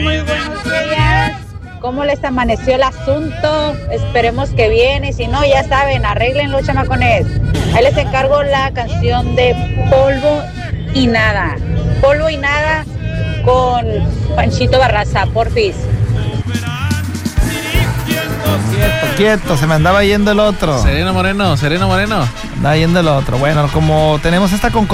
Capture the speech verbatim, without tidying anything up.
muy buenos días. ¿Cómo les amaneció el asunto? Esperemos que bien, y si no, ya saben, arréglenlo, chamacones. Ahí les encargo la canción de Polvo y Nada. Polvo y Nada con Panchito Barraza, porfis. Quieto, quieto, se me andaba yendo el otro. Sereno Moreno, Sereno Moreno. Andaba yendo el otro. Bueno, como tenemos esta concordancia